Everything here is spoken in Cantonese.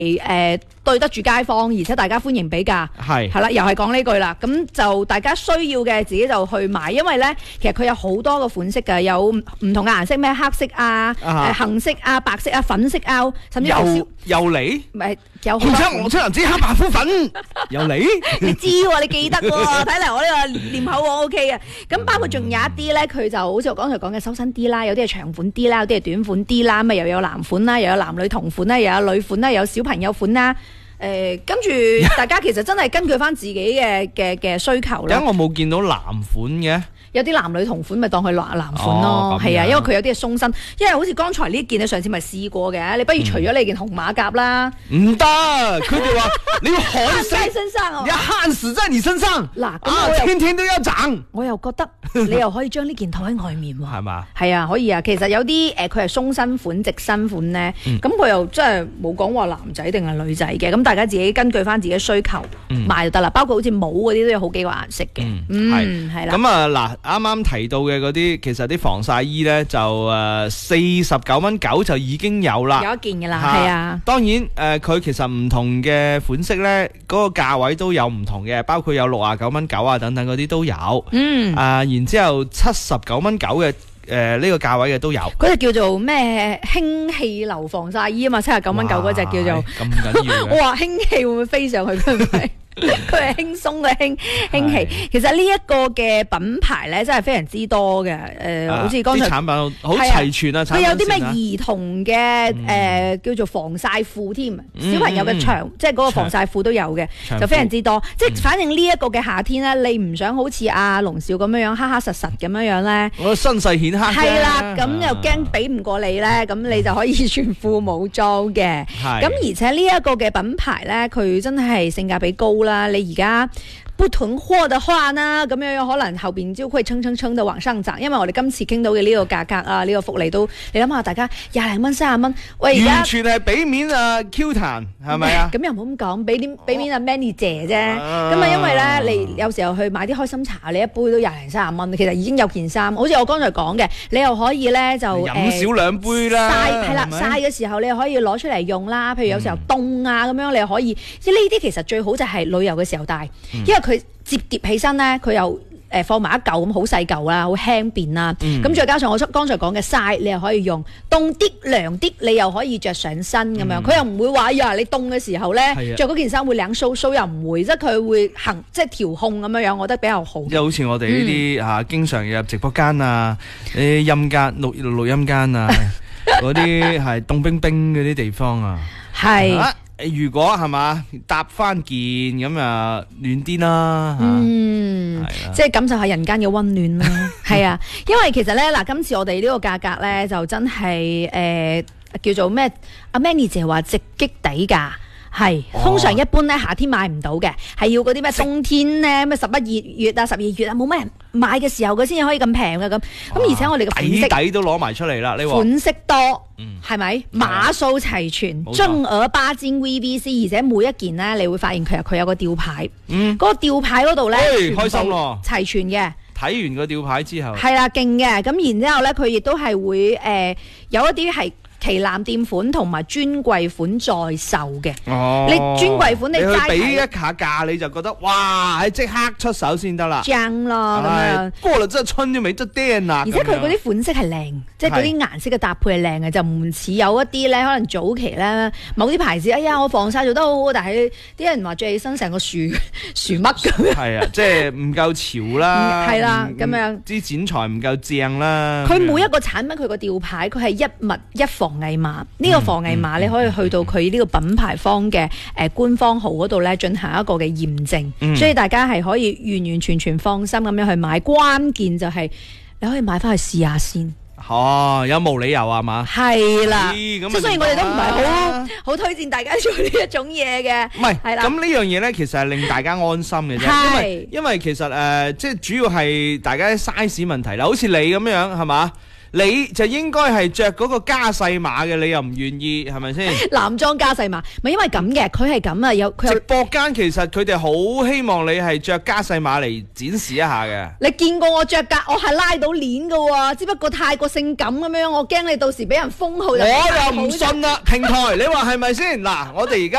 對得住街坊，而且大家歡迎比價，係啦，又係講呢句啦。咁就大家需要嘅自己就去買，因為咧其實佢有好多個款式㗎，有唔同嘅顏色，咩黑色啊、杏色啊、白色啊、粉色啊，甚至又嚟， 唔係有紅橙黃青藍紫黑白灰粉又嚟， 你知喎，你記得喎，睇嚟我呢個念口我 OK 嘅。咁包括仲有一啲咧，佢就好似我剛才講嘅修身啲啦，有啲係長款啲啦，有啲係短款啲啦，咁又有男款啦，又有男女同款啦，又有女款啦，又有小朋友款啦。跟住大家其實真係根據翻自己嘅需求啦。 點解我冇見到男款嘅？ 有啲男女同款咪當佢男款咯，係啊，因為佢有啲係鬆身，因為好似剛才呢件你上次咪試過嘅，你不如除咗你件紅馬甲啦。 唔得，佢哋話你要焊死身上， 你要焊死在你身上。 嗱，咁我又天天都要長。 我又覺得你又可以將呢件套喺外面喎，係嘛？ 係啊，可以啊。其實有啲佢係鬆身款、直身款咧，咁佢又真係冇講話男仔定係女仔嘅，咁大家自己根據翻自己需求買就得啦。包括好似帽嗰啲都有好幾個顏色嘅，係啦。 咁啊嗱。啱啱提到嘅嗰啲，其實啲防曬衣咧就49.9就已經有啦， 有一件㗎啦，係啊。 當然佢其實唔同嘅款式咧，嗰個價位都有唔同嘅，包括有69.9啊等等嗰啲都有。然之後79.9嘅呢個價位嘅都有。 嗰隻叫做咩氫氣流防曬衣啊嘛，79.9嗰隻叫做。 咁緊要嘅。 我話氫氣會唔會飛上去？佢唔係。佢係輕鬆嘅氫氣，其實呢一個嘅品牌咧真係非常之多嘅，好似剛才啲產品好齊全啊！ 佢有啲咩兒童嘅叫做防曬褲添，小朋友嘅即係嗰個防曬褲都有嘅，就非常之多。即係反正呢一個嘅夏天咧，你唔想好似阿龍少咁樣黑黑實實咁樣咧， 我身世顯黑係啦，咁又驚比唔過你咧，咁你就可以全副武裝嘅。咁而且呢一個嘅品牌咧，佢真係性價比高啦。你而家不囤貨的話呢，咁樣可能後邊就會蹭到往上漲，因為我哋今次傾到嘅呢個價格啊，呢個福利都，你諗下大家20零蚊、30蚊，喂而家完全係俾面啊 Q 彈係咪啊？ 咁又唔好咁講，俾面阿 Manny 姐啫。咁啊，因為咧你有時候去買啲開心茶，你一杯都20零30蚊，其實已經有件衫。好似我剛才講嘅，你又可以咧就飲少2杯啦。 係啦，曬嘅時候你又可以攞出嚟用啦。譬如有時候凍啊咁樣，你又可以即係呢啲其實最好就係旅遊嘅時候帶，因為佢摺疊起身咧，佢又放埋一嚿咁好細嚿啦，好輕便啦。咁再加上我剛才講嘅曬，你又可以用凍啲涼啲，你又可以着上身咁樣。佢又唔會話呀，你凍嘅時候咧着嗰件衫會涼酥又唔會，即係佢會即係調控咁樣，我覺得比較好。 即係好似我哋呢啲經常入直播間啊，啲音間錄音間啊，嗰啲係凍冰冰嗰啲地方啊， 係。 如果係嘛搭翻件咁啊暖啲啦， 即係感受下人間嘅溫暖啦。係啊，因為其實咧嗱，今次我哋呢個價格咧就真係叫做咩？阿 Manny 姐話直擊底價。係，通常一般咧夏天買唔到嘅，係要嗰啲咩冬天咧咩11月啊、12月啊，冇乜人買嘅時候，佢先至可以咁平嘅咁。而且我哋嘅款式底都攞埋出嚟啦，呢款式多，係咪碼數齊全，中俄巴尖 VBC， 而且每一件咧，你會發現佢有個吊牌，嗰個吊牌嗰度咧， 開心咯， 齊全嘅。 睇完個吊牌之後， 係啦，勁嘅。咁然之後咧，佢亦都係會有一啲係旗艦店款同埋專櫃款在售嘅。你專櫃款你齋俾一下價你就覺得哇，即刻出手先得啦， 正咯咁樣。 過了這春就沒這電啦。 而且佢嗰啲款式係靚，即係嗰啲顏色嘅搭配係靚嘅，就唔似有一啲咧，可能早期咧某啲牌子，哎呀我防曬做得好好，但係啲人話着起身成個樹乜咁樣。係啊，即係唔夠潮啦。 係啦，咁樣啲剪裁唔夠正啦。 佢每一個產品佢個吊牌，佢係一物一防偽碼。呢個防偽碼你可以去到佢呢個品牌方嘅官方號嗰度咧進行一個嘅驗證，所以大家係可以完完全全放心咁樣去買。關鍵就係你可以買翻去試下先。 有冇理由啊嘛？ 係啦，即係雖然我哋都唔係好推薦大家做呢一種嘢嘅。 唔係，係啦。咁呢樣嘢咧，其實係令大家安心嘅啫。因為其實即係主要係大家 size 問題啦。好似你咁樣係嘛？ 你就應該係着嗰個加細碼嘅，你又唔願意，係咪先？ 男裝加細碼，咪因為咁嘅，佢係咁啊，佢直有播間其實佢哋好希望你係着加細碼嚟展示一下嘅。 你見過我着㗎，我係拉到鏈㗎喎，只不過太過性感咁樣，我驚你到時俾人封號就我又唔信啦，平台你話係咪先？嗱，我哋而家。